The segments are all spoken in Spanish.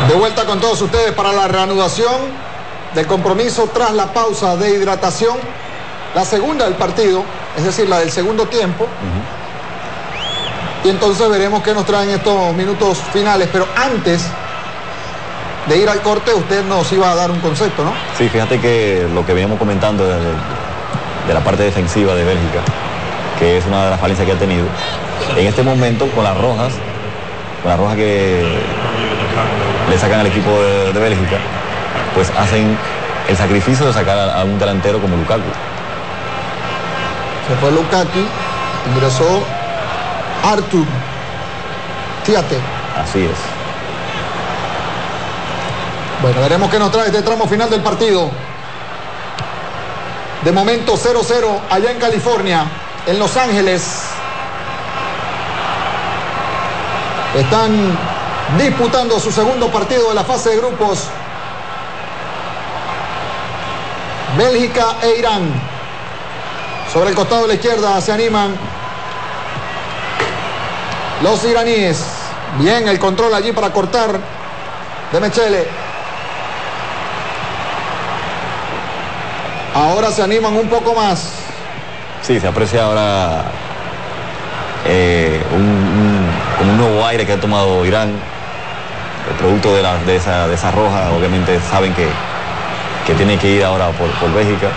De vuelta con todos ustedes para la reanudación del compromiso tras la pausa de hidratación, la segunda del partido, es decir, la del segundo tiempo. Y entonces veremos qué nos traen estos minutos finales, pero antes de ir al corte, usted nos iba a dar un concepto, ¿no? Sí, fíjate que lo que veníamos comentando de la parte defensiva de Bélgica, que es una de las falencias que ha tenido, en este momento con las rojas que le sacan al equipo de Bélgica, pues hacen el sacrificio de sacar a un delantero como Lukaku. Se fue Lukaku, ingresó Artur Thiaté. Así es. Bueno, veremos qué nos trae este tramo final del partido. De momento 0-0 allá en California, en Los Ángeles. Están disputando su segundo partido de la fase de grupos. Bélgica e Irán. Sobre el costado de la izquierda se animan los iraníes. Bien el control allí para cortar de Mechele. Ahora se animan un poco más. Sí, se aprecia ahora como un nuevo aire que ha tomado Irán. El producto de esa roja, obviamente saben que tiene que ir ahora por Bélgica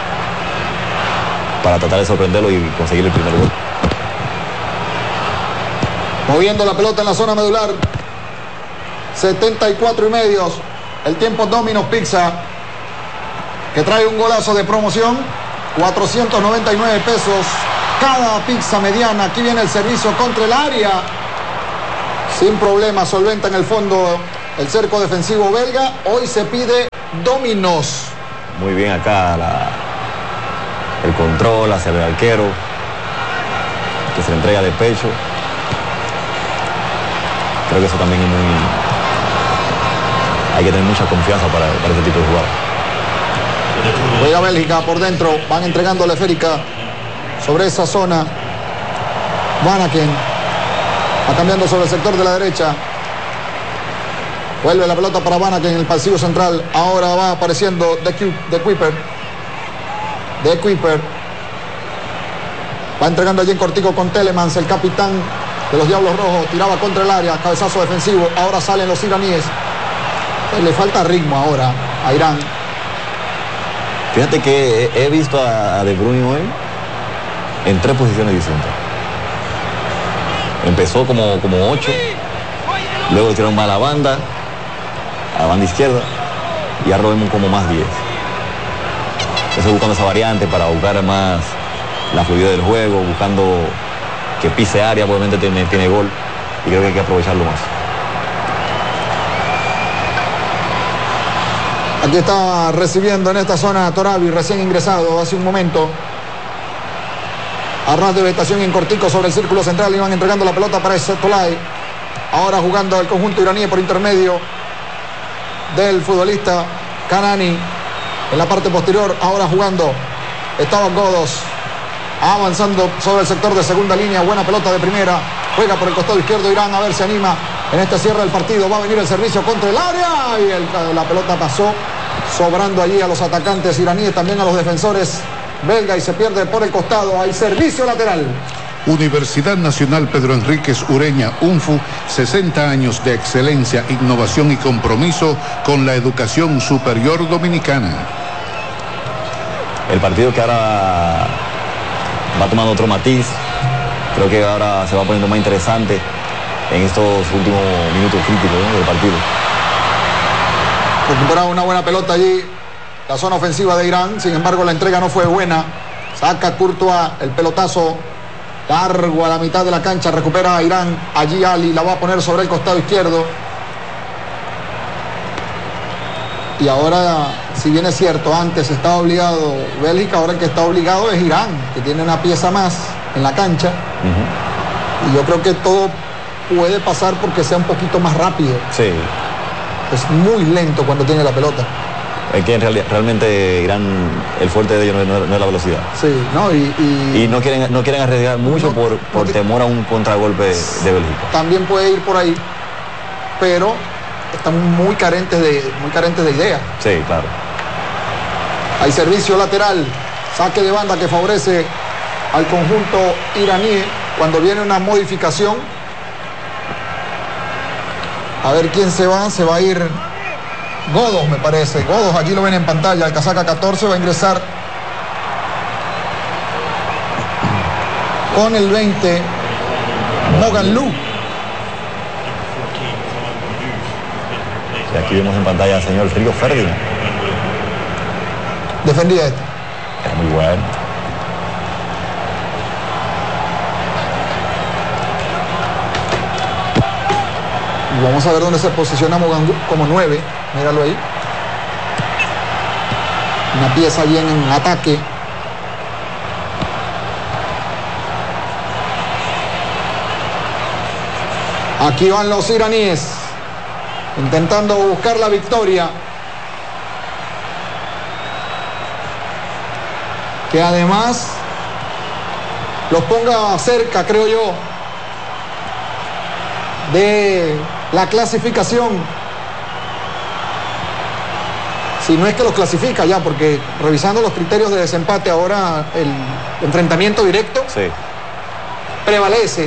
para tratar de sorprenderlo y conseguir el primer gol. Moviendo la pelota en la zona medular. 74,5. El tiempo Domino's Pizza, que trae un golazo de promoción, 499 pesos cada pizza mediana. Aquí viene el servicio contra el área, sin problema, solventa en el fondo el cerco defensivo belga. Hoy se pide Domino's. Muy bien acá el control hacia el arquero, que se le entrega de pecho. Creo que eso también es hay que tener mucha confianza para este tipo de jugadas. Juega Bélgica por dentro, van entregando la esférica sobre esa zona. Van Aken va cambiando sobre el sector de la derecha. Vuelve la pelota para Van Aken en el pasillo central. Ahora va apareciendo De Kuiper. Va entregando allí en cortico con Telemans, el capitán de los Diablos Rojos. Tiraba contra el área, cabezazo defensivo. Ahora salen los iraníes. Le falta ritmo ahora a Irán. Fíjate que he visto a De Bruyne hoy en 3 posiciones distintas. Empezó como 8, luego le tiraron más a la banda izquierda, y ahora lo vemos como más 10. Estoy buscando esa variante para buscar más la fluidez del juego, buscando que pise área, obviamente tiene gol, y creo que hay que aprovecharlo más. Aquí está recibiendo en esta zona Torabi, recién ingresado hace un momento. Arnaz de vegetación en cortico sobre el círculo central. Iban entregando la pelota para Tolai. Ahora jugando el conjunto iraní por intermedio del futbolista Kanani. En la parte posterior, ahora jugando Esteban Godos. Avanzando sobre el sector de segunda línea. Buena pelota de primera. Juega por el costado izquierdo Irán. A ver, se anima en este cierre del partido. Va a venir el servicio contra el área. Y la pelota pasó sobrando allí a los atacantes iraníes, también a los defensores belga, y se pierde por el costado. Hay servicio lateral. Universidad Nacional Pedro Enríquez Ureña, UNFU, 60 años de excelencia, innovación y compromiso con la educación superior dominicana. El partido que ahora va tomando otro matiz, creo que ahora se va poniendo más interesante en estos últimos minutos críticos, ¿no?, del partido. Recuperaba una buena pelota allí la zona ofensiva de Irán, sin embargo la entrega no fue buena. Saca Courtois el pelotazo largo a la mitad de la cancha. Recupera a Irán, allí Ali la va a poner sobre el costado izquierdo. Y ahora, si bien es cierto, antes estaba obligado Bélgica, ahora el que está obligado es Irán, que tiene una pieza más en la cancha. Y yo creo que todo puede pasar porque sea un poquito más rápido. Sí. Es muy lento cuando tiene la pelota. Es que realmente Irán, el fuerte de ellos no es la velocidad. Sí, ¿no? Y no quieren arriesgar mucho por temor a un contragolpe de Bélgica. También puede ir por ahí, pero están muy carentes de ideas. Sí, claro. Hay servicio lateral, saque de banda que favorece al conjunto iraní cuando viene una modificación. A ver quién se va a ir Godos, me parece. Godos, allí lo ven en pantalla, el casaca 14 va a ingresar con el 20, Moganlu. Y aquí vemos en pantalla al señor Río Ferdinand. Defendía este. Era muy bueno. Y vamos a ver dónde se posiciona Moganlu como 9. Míralo ahí. Una pieza allí en ataque. Aquí van los iraníes intentando buscar la victoria, que además los ponga cerca, creo yo, de la clasificación, si no es que los clasifica ya, porque revisando los criterios de desempate ahora el enfrentamiento directo Sí. prevalece.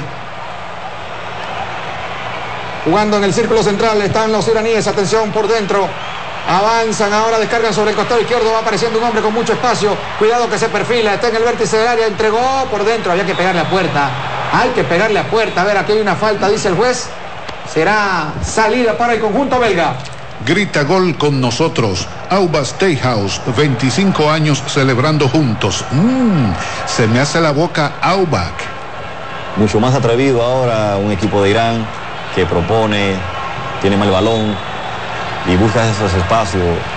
Jugando en el círculo central están los iraníes, atención por dentro, avanzan, ahora descargan sobre el costado izquierdo, va apareciendo un hombre con mucho espacio, cuidado que se perfila, está en el vértice del área, entregó por dentro, había que pegarle a puerta, hay que pegarle a puerta, a ver, aquí hay una falta, dice el juez, será salida para el conjunto belga. Grita gol con nosotros. Auba Steakhouse, 25 años celebrando juntos. Se me hace la boca Aubac. Mucho más atrevido ahora un equipo de Irán que propone, tiene mal balón y busca esos espacios